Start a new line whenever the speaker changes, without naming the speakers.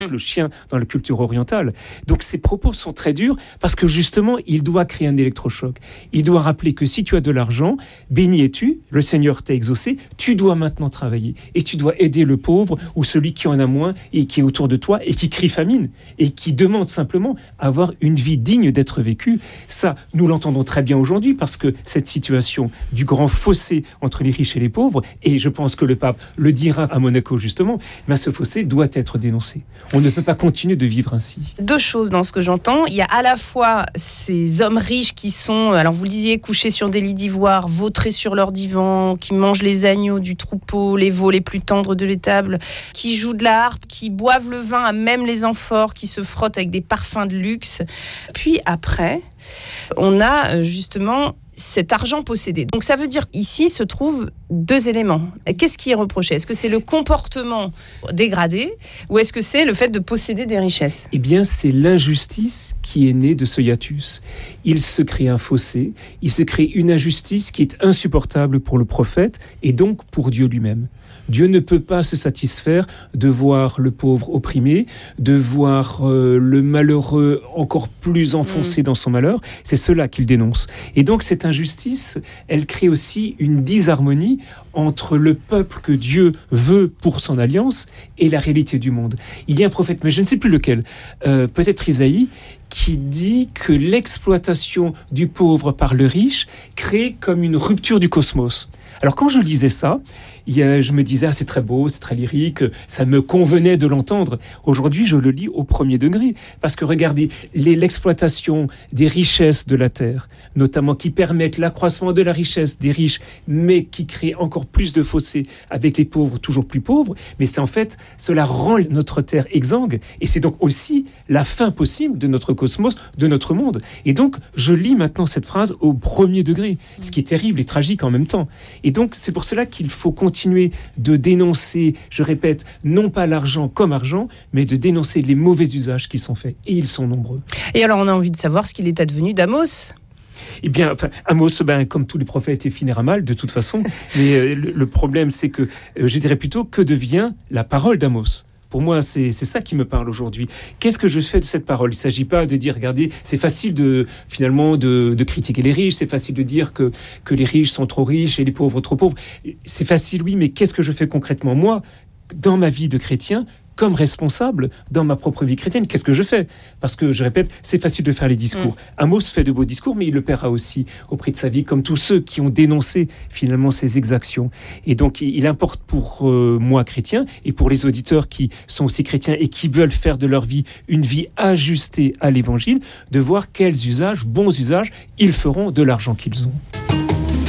le chien dans la culture orientale. Donc ces propos sont très durs parce que justement, il doit créer un électrochoc. Il doit rappeler que si tu as de l'argent, béni es-tu, le Seigneur t'a exaucé, tu dois maintenant travailler et tu dois aider le pauvre ou celui qui en a moins et qui est autour de toi et qui crie famine et qui demande simplement à avoir une vie digne d'être vécue. Ça, nous l'entendons très bien aujourd'hui parce que cette situation du grand fossé entre les riches et les pauvres, et je pense que le pape le dira à Monaco justement, mais ce fossé doit être dénoncé. On ne peut pas continuer de vivre ainsi.
Deux choses dans ce que j'entends. Il y a à la fois ces hommes riches qui sont, alors vous le disiez, couchés sur des lits d'ivoire, vautrés sur leur divan, qui mangent les agneaux du troupeau, les veaux les plus tendres de l'étable, qui jouent de la harpe, qui boivent le vin à même les amphores, qui se frottent avec des parfums de luxe. Puis après, on a justement cet argent possédé. Donc ça veut dire qu'ici se trouvent deux éléments. Qu'est-ce qui est reproché ? Est-ce que c'est le comportement dégradé ou est-ce que c'est le fait de posséder des richesses ?
Eh bien, c'est l'injustice qui est née de ce hiatus. Il se crée un fossé, il se crée une injustice qui est insupportable pour le prophète et donc pour Dieu lui-même. Dieu ne peut pas se satisfaire de voir le pauvre opprimé, de voir le malheureux encore plus enfoncé dans son malheur. C'est cela qu'il dénonce. Et donc cette injustice, elle crée aussi une disharmonie entre le peuple que Dieu veut pour son alliance et la réalité du monde. Il y a un prophète, mais je ne sais plus lequel, peut-être Isaïe, qui dit que l'exploitation du pauvre par le riche crée comme une rupture du cosmos. Alors quand je lisais ça, je me disais, c'est très beau, c'est très lyrique, ça me convenait de l'entendre. Aujourd'hui, je le lis au premier degré. Parce que regardez, l'exploitation des richesses de la terre, notamment qui permettent l'accroissement de la richesse des riches, mais qui crée encore plus de fossés avec les pauvres toujours plus pauvres, mais c'est en fait, cela rend notre terre exsangue. Et c'est donc aussi la fin possible de notre cosmos, de notre monde. Et donc, je lis maintenant cette phrase au premier degré, ce qui est terrible et tragique en même temps. Et donc, c'est pour cela qu'il faut continuer de dénoncer, je répète, non pas l'argent comme argent, mais de dénoncer les mauvais usages qui sont faits. Et ils sont nombreux.
Et alors, on a envie de savoir ce qu'il est advenu d'Amos.
Eh bien, Amos, comme tous les prophètes, est finira mal, de toute façon. Mais le problème, c'est que, je dirais plutôt, que devient la parole d'Amos ? Pour moi, c'est ça qui me parle aujourd'hui. Qu'est-ce que je fais de cette parole ? Il ne s'agit pas de dire, regardez, c'est facile de critiquer les riches, c'est facile de dire que les riches sont trop riches et les pauvres trop pauvres. C'est facile, oui, mais qu'est-ce que je fais concrètement, moi, dans ma vie de chrétien, comme responsable dans ma propre vie chrétienne? Qu'est-ce que je fais? Parce que, je répète, c'est facile de faire les discours. Amos fait de beaux discours, mais il le paiera aussi au prix de sa vie, comme tous ceux qui ont dénoncé finalement ces exactions. Et donc, il importe pour moi, chrétien, et pour les auditeurs qui sont aussi chrétiens et qui veulent faire de leur vie une vie ajustée à l'évangile, de voir quels usages, bons usages, ils feront de l'argent qu'ils ont.